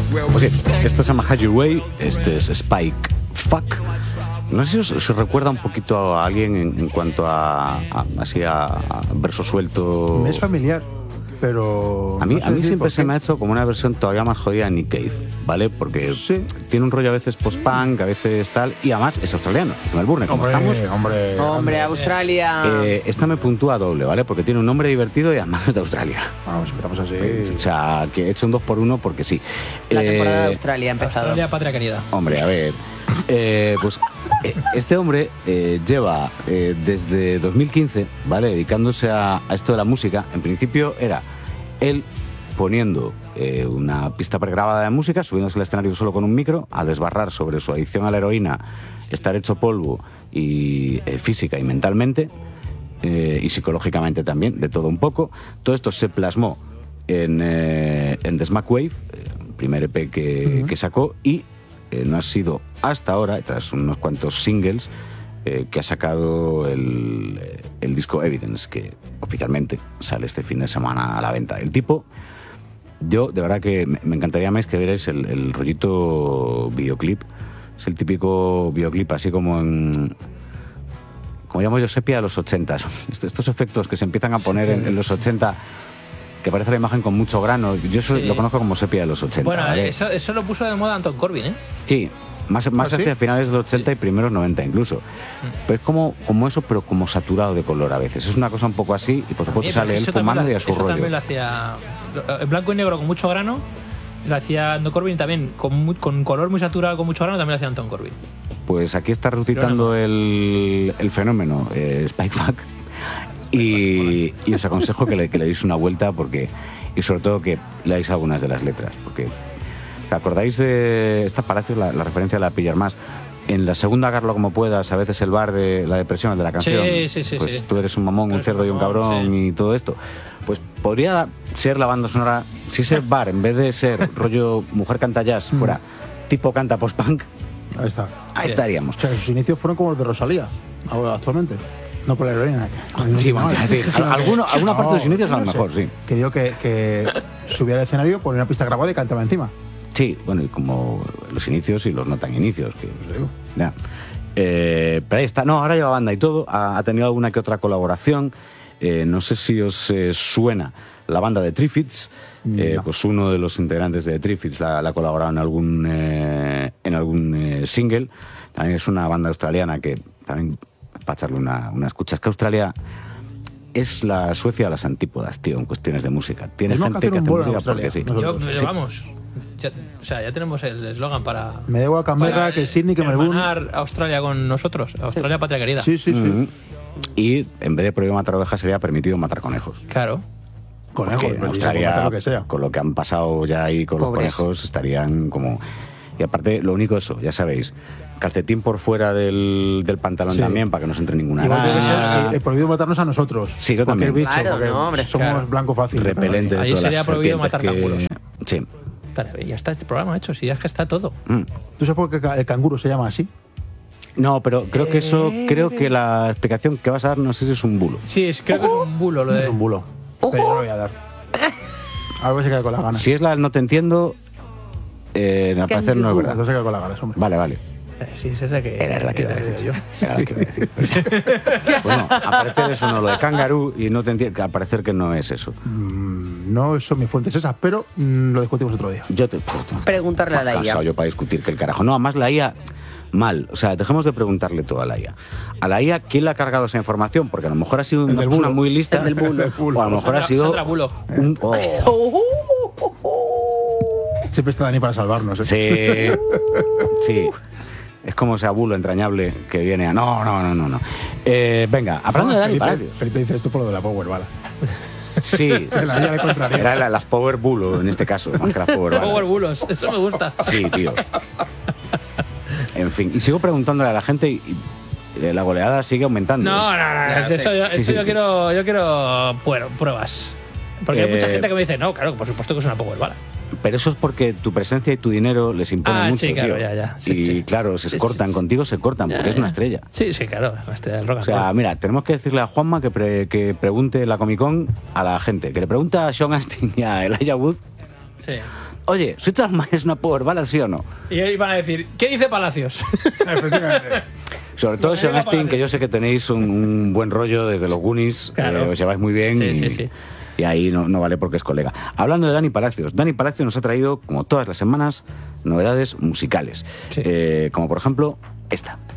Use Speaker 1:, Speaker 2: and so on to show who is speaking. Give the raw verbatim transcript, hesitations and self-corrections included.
Speaker 1: Pues sí, esto se llama Had Your Way, este es Spike Fuck. No sé si os, os recuerda un poquito a alguien en, en cuanto a, a así a, a verso suelto.
Speaker 2: Me es familiar, pero
Speaker 1: a mí,
Speaker 2: no sé
Speaker 1: a mí siempre se
Speaker 2: qué.
Speaker 1: me ha hecho como una versión todavía más jodida de Nick Cave, ¿vale? Porque
Speaker 2: sí.
Speaker 1: tiene un rollo a veces post-punk, a veces tal, y además es australiano, Melbourne, como
Speaker 2: hombre,
Speaker 1: estamos.
Speaker 2: Hombre,
Speaker 3: hombre, Australia.
Speaker 1: Eh, esta me puntúa doble, ¿vale? Porque tiene un nombre divertido y además es de Australia.
Speaker 2: Vamos, esperamos así.
Speaker 1: O sea, que he hecho un dos por uno porque sí.
Speaker 3: La temporada
Speaker 1: Eh,
Speaker 3: de Australia ha empezado.
Speaker 4: Australia, patria querida.
Speaker 1: Hombre, a ver. Eh, pues eh, este hombre eh, lleva eh, desde dos mil quince, ¿vale? Dedicándose a, a esto de la música. En principio era él poniendo eh, una pista pregrabada de música, subiéndose al escenario solo con un micro, a desbarrar sobre su adicción a la heroína, estar hecho polvo y eh, física y mentalmente, eh, y psicológicamente también, de todo un poco. Todo esto se plasmó en, eh, en The Smack Wave, el primer E P que, uh-huh. que sacó, y eh, no ha sido hasta ahora, tras unos cuantos singles, eh, que ha sacado el, el disco Evidence, que oficialmente sale este fin de semana a la venta. El tipo, yo de verdad que me encantaría más que vierais el, el rollito videoclip. Es el típico videoclip así como en... como llamo yo, sepia de los ochenta. Estos efectos que se empiezan a poner en, en los ochenta, que parece la imagen con mucho grano. Yo eso sí. lo conozco como sepia de los ochenta.
Speaker 4: Bueno,
Speaker 1: ¿vale?
Speaker 4: eso, eso lo puso de moda Anton Corbijn, ¿eh?
Speaker 1: Sí, más, más
Speaker 2: ¿Ah,
Speaker 1: hacia
Speaker 2: sí?
Speaker 1: finales de los ochenta y primeros noventa incluso. Pero es como, como eso, pero como saturado de color a veces. Es una cosa un poco así y por supuesto sale él fumando y a su
Speaker 4: eso
Speaker 1: rollo.
Speaker 4: También lo hacía en blanco y negro con mucho grano. Lo hacía Anton Corbijn también, con, muy, con color muy saturado, con mucho grano, también lo hacía Anton Corbijn.
Speaker 1: Pues aquí está resucitando el, el fenómeno eh, Spike Fuck. Y, y os aconsejo que le, que le deis una vuelta porque, y sobre todo que leáis algunas de las letras, porque ¿te acordáis de esta Palacio, la, la referencia de la pillar más? En la segunda, agarlo como puedas, a veces el bar de la depresión, el de la canción.
Speaker 4: Sí, sí, sí.
Speaker 1: Pues
Speaker 4: sí.
Speaker 1: tú eres un mamón, un cerdo y un cabrón sí. y todo esto. Pues podría ser la banda sonora, si ese bar, en vez de ser rollo mujer canta jazz, fuera tipo canta post-punk,
Speaker 2: ahí está.
Speaker 1: Ahí estaríamos.
Speaker 2: O sea, sus inicios fueron como los de Rosalía, ahora actualmente. No por la heroína.
Speaker 1: Sí, vamos a decir, alguno, alguna parte de los inicios a lo mejor, sí.
Speaker 2: Que digo que, que subía al escenario, ponía una pista grabada y cantaba encima.
Speaker 1: Sí, bueno, y como los inicios y los no tan inicios. Que,
Speaker 2: pues digo.
Speaker 1: Ya. Eh, pero ahí está. No, ahora lleva banda y todo. Ha, ha tenido alguna que otra colaboración. Eh, no sé si os eh, suena la banda de Triffids. No. Eh, pues uno de los integrantes de Triffids la, la ha colaborado en algún, eh, en algún eh, single. También es una banda australiana que también, para echarle una, una escucha, es que Australia es la Suecia de las antípodas, tío, en cuestiones de música. Tiene
Speaker 2: Tenemos
Speaker 1: gente que,
Speaker 2: que
Speaker 1: hace música porque sí.
Speaker 4: Yo, pero
Speaker 1: sí.
Speaker 4: vamos, ya, o sea, ya tenemos el eslogan para...
Speaker 2: Me debo a Canberra, que Sydney, que Melbourne...
Speaker 4: hermanar Australia con nosotros, Australia
Speaker 2: sí.
Speaker 4: patria querida.
Speaker 2: Sí, sí, sí.
Speaker 1: Mm-hmm. Y en vez de prohibido matar ovejas sería permitido matar conejos.
Speaker 4: Claro.
Speaker 2: Conejos,
Speaker 1: en Australia, lo que sea. Con lo que han pasado ya ahí con Pobres. los conejos, estarían como... Y aparte, lo único eso, ya sabéis, calcetín por fuera del, del pantalón sí. también, para que no se entre ninguna
Speaker 2: araña. Eh, prohibido matarnos a nosotros.
Speaker 1: Sí, yo también.
Speaker 2: Bicho,
Speaker 3: claro,
Speaker 2: porque
Speaker 3: no, hombre,
Speaker 2: somos
Speaker 3: claro.
Speaker 2: blanco fácil.
Speaker 1: Repelente de
Speaker 4: Ahí
Speaker 1: todas
Speaker 4: sería
Speaker 1: las
Speaker 4: prohibido matar
Speaker 1: que...
Speaker 4: canguros.
Speaker 1: Sí.
Speaker 4: Ya está este programa hecho, si ya es que está todo.
Speaker 1: Mm.
Speaker 2: ¿Tú sabes por qué el canguro se llama así?
Speaker 1: No, pero creo que eso, creo que la explicación que vas a dar, no sé si es un bulo.
Speaker 4: Sí, es, creo
Speaker 3: Ojo.
Speaker 4: que es un bulo lo
Speaker 2: No
Speaker 4: de...
Speaker 2: es un bulo. Pero yo no lo voy a dar. Algo se queda con las ganas.
Speaker 1: Si es la no te entiendo, eh, al parecer no es verdad.
Speaker 2: Entonces se queda con las ganas, hombre.
Speaker 1: Vale, vale.
Speaker 4: Eh, sí, es esa que...
Speaker 1: Era la que iba a decir
Speaker 4: yo.
Speaker 1: Era la que iba a decir. Pero... bueno, al parecer eso no, lo de kangaroo, y no te entiendo, al parecer que no es eso.
Speaker 2: Mm, no son mis fuentes esas, pero mm, lo discutimos otro día.
Speaker 1: Yo te... Puto,
Speaker 3: preguntarle a la I A.
Speaker 1: Yo para discutir que el carajo. No, además la I A... mal, o sea, dejemos de preguntarle todo a la I A. A la I A, ¿quién le ha cargado esa información? Porque a lo mejor ha sido una persona muy lista.
Speaker 3: El del bulo.
Speaker 1: O a lo mejor
Speaker 4: Sandra,
Speaker 1: ha sido
Speaker 4: Sandra Bulo.
Speaker 1: Un, oh.
Speaker 2: Siempre está Dani para salvarnos, ¿eh?
Speaker 1: Sí, sí. Es como ese abuelo entrañable que viene a... No, no, no, no, no. Eh, venga, hablando de Dani
Speaker 2: Felipe,
Speaker 1: Palacio.
Speaker 2: Felipe dice esto por lo de la Power Bala.
Speaker 1: Sí,
Speaker 2: la I A le contraría.
Speaker 1: Era la, las Power Bulo en este caso, más que las Power Bala.
Speaker 4: Power Bulos, eso me gusta.
Speaker 1: Sí, tío. En fin, y sigo preguntándole a la gente y, y la goleada sigue aumentando.
Speaker 4: No, no, no,
Speaker 3: Ya,
Speaker 4: eso,
Speaker 3: sí.
Speaker 4: yo,
Speaker 1: Sí,
Speaker 4: eso
Speaker 1: sí,
Speaker 4: yo
Speaker 1: sí.
Speaker 4: quiero, yo quiero bueno, pruebas. Porque
Speaker 1: Eh,
Speaker 4: hay mucha gente que me dice, no, claro, por supuesto que es una Power Bala.
Speaker 1: Pero eso es porque tu presencia y tu dinero les impone
Speaker 4: Ah,
Speaker 1: mucho,
Speaker 4: sí, claro,
Speaker 1: tío.
Speaker 4: ya, ya. Sí,
Speaker 1: y
Speaker 4: sí.
Speaker 1: claro, se
Speaker 4: Sí,
Speaker 1: cortan,
Speaker 4: sí, sí.
Speaker 1: contigo se cortan, porque
Speaker 4: Ya,
Speaker 1: es una
Speaker 4: ya.
Speaker 1: estrella.
Speaker 4: Sí, sí, claro, la estrella del rock
Speaker 1: O
Speaker 4: and
Speaker 1: sea,
Speaker 4: roll.
Speaker 1: mira, tenemos que decirle a Juanma que, pre- que pregunte la Comic Con a la gente, que le pregunta a Sean Astin y a Elijah Wood,
Speaker 4: Sí.
Speaker 1: oye, Sweet Child Mine es una power ballad, ¿sí o no?
Speaker 4: Y ahí van a decir, ¿qué dice Palacios?
Speaker 5: Efectivamente.
Speaker 1: Sobre todo
Speaker 4: Bueno,
Speaker 1: Sean
Speaker 4: venga,
Speaker 1: Astin,
Speaker 4: para
Speaker 1: que yo sé que tenéis un, un buen rollo desde los Goonies,
Speaker 4: Claro.
Speaker 1: eh, os lleváis muy bien
Speaker 4: Sí,
Speaker 1: y,
Speaker 4: sí, sí.
Speaker 1: y ahí no, no vale porque es colega. Hablando de Dani Palacios, Dani Palacios nos ha traído, como todas las semanas, novedades musicales,
Speaker 4: Sí.
Speaker 1: eh, como por ejemplo esta.